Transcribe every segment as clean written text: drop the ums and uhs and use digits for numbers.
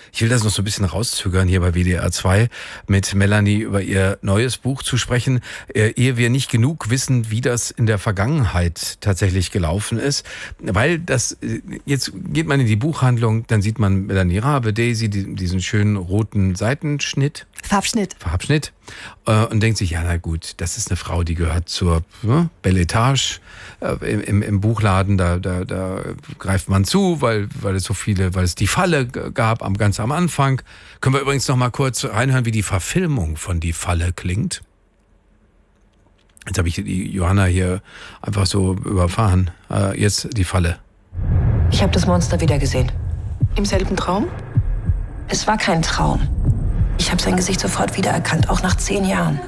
Ich will das noch so ein bisschen rauszögern, hier bei WDR 2 mit Melanie über ihr neues Buch zu sprechen, ehe wir nicht genug wissen, wie das in der Vergangenheit tatsächlich gelaufen ist. Weil jetzt geht man in die Buchhandlung, dann sieht man Melanie Rabe, Daisy, diesen schönen roten Seitenschnitt. Farbschnitt. Und denkt sich, ja, na gut, das ist eine Frau, die gehört zur Belle Etage im Buchladen. Da greift man zu, weil es die Falle gab ganz am Anfang. Können wir übrigens noch mal kurz reinhören, wie die Verfilmung von Die Falle klingt. Jetzt habe ich die Johanna hier einfach so überfahren. Jetzt Die Falle. Ich habe das Monster wieder gesehen. Im selben Traum? Es war kein Traum. Ich habe sein Gesicht sofort wiedererkannt, auch nach 10 Jahren.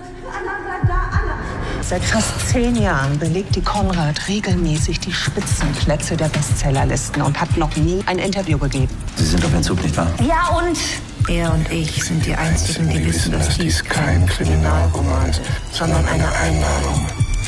Seit fast 10 Jahren belegt die Konrad regelmäßig die Spitzenplätze der Bestsellerlisten und hat noch nie ein Interview gegeben. Sie sind auf Entzug, nicht wahr? Ja, und? Er und ich sind die Einzigen, die wissen, dass dies kein Kriminalroman ist, sondern eine Einladung.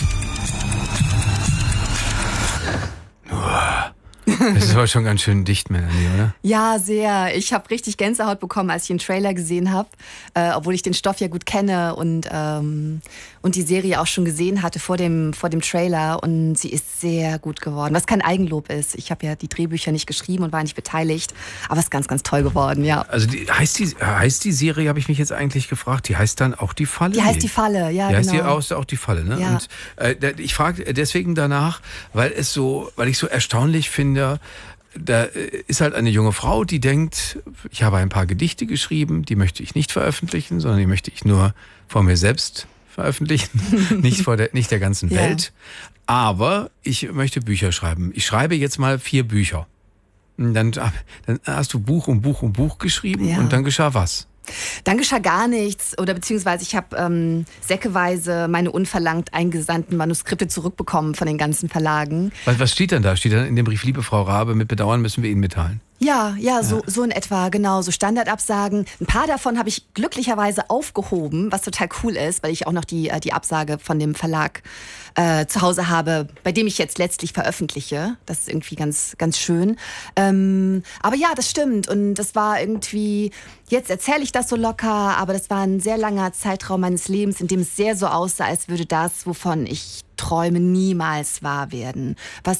Das ist aber schon ganz schön dicht, Melanie, oder? Ja, sehr. Ich habe richtig Gänsehaut bekommen, als ich den Trailer gesehen habe, obwohl ich den Stoff ja gut kenne und die Serie auch schon gesehen hatte vor dem Trailer. Und sie ist sehr gut geworden, was kein Eigenlob ist. Ich habe ja die Drehbücher nicht geschrieben und war nicht beteiligt, aber es ist ganz, ganz toll geworden, ja. Also heißt die Serie, habe ich mich jetzt eigentlich gefragt, die heißt dann auch Die Falle? Die heißt Die Falle, ja, die genau. Heißt die auch Die Falle, ne? Ja. Und ich frage deswegen danach, weil ich so erstaunlich finde, da ist halt eine junge Frau, die denkt, ich habe ein paar Gedichte geschrieben, die möchte ich nicht veröffentlichen, sondern die möchte ich nur vor mir selbst veröffentlichen, nicht der ganzen Welt. Aber ich möchte Bücher schreiben. Ich schreibe jetzt mal 4 Bücher. Und dann hast du Buch um Buch um Buch geschrieben und dann geschah was? Dann geschah gar nichts oder beziehungsweise ich habe säckeweise meine unverlangt eingesandten Manuskripte zurückbekommen von den ganzen Verlagen. Was steht denn da? Steht dann in dem Brief, liebe Frau Rabe, mit Bedauern müssen wir Ihnen mitteilen? Ja, so in etwa, genau, so Standardabsagen. Ein paar davon habe ich glücklicherweise aufgehoben, was total cool ist, weil ich auch noch die Absage von dem Verlag zu Hause habe, bei dem ich jetzt letztlich veröffentliche. Das ist irgendwie ganz, ganz schön. Aber ja, das stimmt und das war irgendwie, jetzt erzähle ich das so locker, aber das war ein sehr langer Zeitraum meines Lebens, in dem es sehr so aussah, als würde das, wovon ich träume, niemals wahr werden.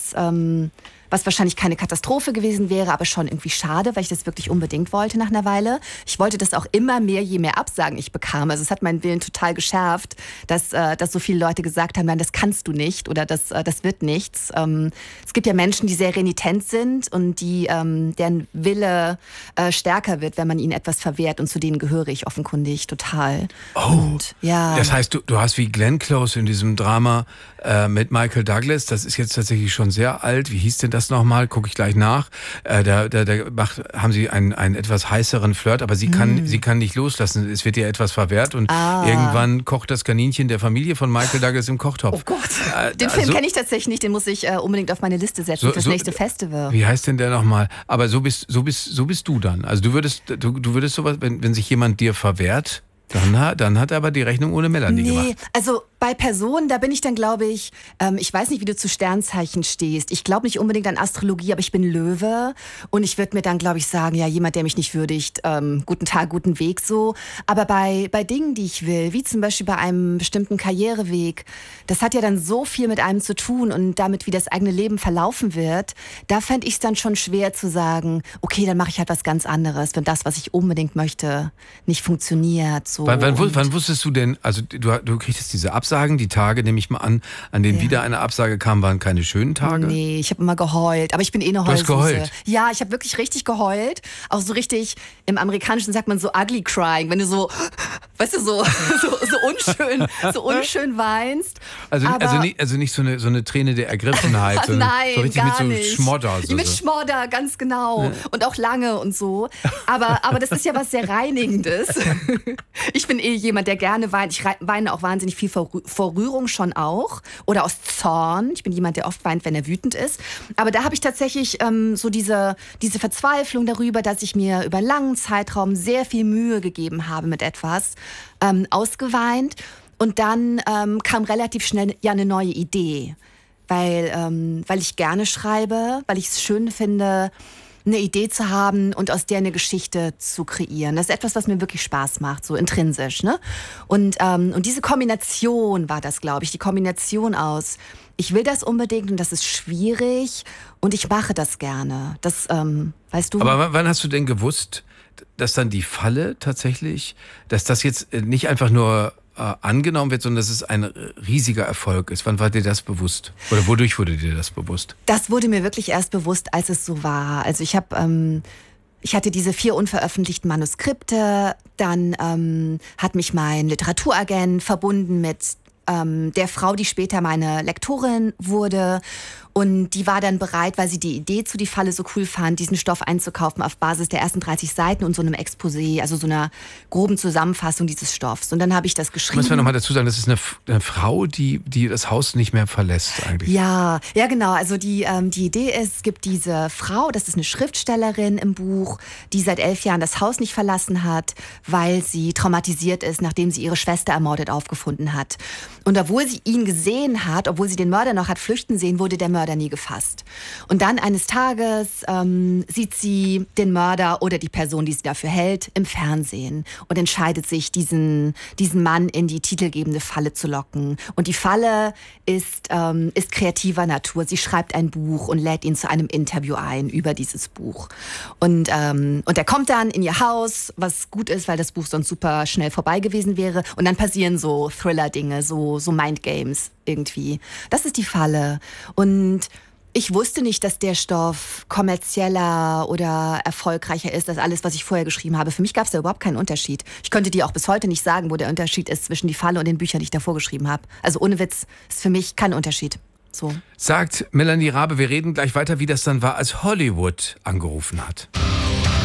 Was wahrscheinlich keine Katastrophe gewesen wäre, aber schon irgendwie schade, weil ich das wirklich unbedingt wollte nach einer Weile. Ich wollte das auch immer mehr, je mehr Absagen ich bekam. Also es hat meinen Willen total geschärft, dass so viele Leute gesagt haben, nein, das kannst du nicht oder das wird nichts. Es gibt ja Menschen, die sehr renitent sind und deren Wille stärker wird, wenn man ihnen etwas verwehrt und zu denen gehöre ich offenkundig total. Oh, und, ja. Das heißt, du hast wie Glenn Close in diesem Drama mit Michael Douglas, das ist jetzt tatsächlich schon sehr alt, wie hieß denn das nochmal? Gucke ich gleich nach. Haben sie einen etwas heißeren Flirt, aber sie kann nicht loslassen. Es wird ihr etwas verwehrt und irgendwann kocht das Kaninchen der Familie von Michael Douglas im Kochtopf. Oh Gott, den Film kenne ich tatsächlich nicht, den muss ich unbedingt auf meine Liste setzen fürs nächste Festival. Wie heißt denn der nochmal? Aber so bist du dann. Also du würdest sowas, wenn sich jemand dir verwehrt, dann hat er aber die Rechnung ohne Melanie gemacht. Nee, also bei Personen, da bin ich dann, glaube ich, ich weiß nicht, wie du zu Sternzeichen stehst. Ich glaube nicht unbedingt an Astrologie, aber ich bin Löwe. Und ich würde mir dann, glaube ich, sagen, ja, jemand, der mich nicht würdigt, guten Tag, guten Weg so. Aber bei Dingen, die ich will, wie zum Beispiel bei einem bestimmten Karriereweg, das hat ja dann so viel mit einem zu tun und damit, wie das eigene Leben verlaufen wird, da fände ich es dann schon schwer zu sagen, okay, dann mache ich halt was ganz anderes, wenn das, was ich unbedingt möchte, nicht funktioniert. So. Wann wusstest du denn, also du kriegst diese Absagen, die Tage, nehme ich mal an denen wieder eine Absage kam, waren keine schönen Tage? Nee, ich habe immer geheult, aber ich bin eine Heulsuse. Du hast geheult? Ja, ich habe wirklich richtig geheult, auch so richtig, im Amerikanischen sagt man so ugly crying, wenn du so, weißt du, so unschön weinst. Also nicht so eine Träne der Ergriffenheit, sondern nein, so richtig gar mit so Schmodder. So. Mit Schmodder, ganz genau. Ja. Und auch lange und so. Aber das ist ja was sehr Reinigendes. Ich bin jemand, der gerne weint. Ich weine auch wahnsinnig viel vor Rührung schon auch. Oder aus Zorn. Ich bin jemand, der oft weint, wenn er wütend ist. Aber da habe ich tatsächlich so diese Verzweiflung darüber, dass ich mir über einen langen Zeitraum sehr viel Mühe gegeben habe mit etwas, ausgeweint. Und dann kam relativ schnell eine neue Idee. Weil ich gerne schreibe, weil ich es schön finde, eine Idee zu haben und aus der eine Geschichte zu kreieren. Das ist etwas, was mir wirklich Spaß macht, so intrinsisch. Ne? Und diese Kombination war das, glaube ich, die Kombination aus, ich will das unbedingt und das ist schwierig und ich mache das gerne. Das, weißt du? Aber wann hast du denn gewusst, dass dann die Falle tatsächlich, dass das jetzt nicht einfach nur angenommen wird, sondern dass es ein riesiger Erfolg ist? Wann war dir das bewusst? Oder wodurch wurde dir das bewusst? Das wurde mir wirklich erst bewusst, als es so war. Also ich hatte diese 4 unveröffentlichten Manuskripte, dann hat mich mein Literaturagent verbunden mit der Frau, die später meine Lektorin wurde. Und die war dann bereit, weil sie die Idee zu Die Falle so cool fand, diesen Stoff einzukaufen auf Basis der ersten 30 Seiten und so einem Exposé, also so einer groben Zusammenfassung dieses Stoffs. Und dann habe ich das geschrieben. Muss man nochmal dazu sagen, das ist eine Frau, die das Haus nicht mehr verlässt eigentlich. Ja, genau. Also die Idee ist, es gibt diese Frau, das ist eine Schriftstellerin im Buch, die seit 11 Jahren das Haus nicht verlassen hat, weil sie traumatisiert ist, nachdem sie ihre Schwester ermordet aufgefunden hat. Und obwohl sie ihn gesehen hat, obwohl sie den Mörder noch hat flüchten sehen, wurde der Mörder nie gefasst. Und dann eines Tages sieht sie den Mörder oder die Person, die sie dafür hält, im Fernsehen und entscheidet sich, diesen Mann in die titelgebende Falle zu locken. Und die Falle ist kreativer Natur. Sie schreibt ein Buch und lädt ihn zu einem Interview ein über dieses Buch. Und er kommt dann in ihr Haus, was gut ist, weil das Buch sonst super schnell vorbei gewesen wäre. Und dann passieren so Thriller-Dinge, so Mindgames irgendwie. Das ist die Falle. Und ich wusste nicht, dass der Stoff kommerzieller oder erfolgreicher ist als alles, was ich vorher geschrieben habe. Für mich gab es da überhaupt keinen Unterschied. Ich könnte dir auch bis heute nicht sagen, wo der Unterschied ist zwischen Die Falle und den Büchern, die ich davor geschrieben habe. Also ohne Witz, ist für mich kein Unterschied. So. Sagt Melanie Rabe, wir reden gleich weiter, wie das dann war, als Hollywood angerufen hat.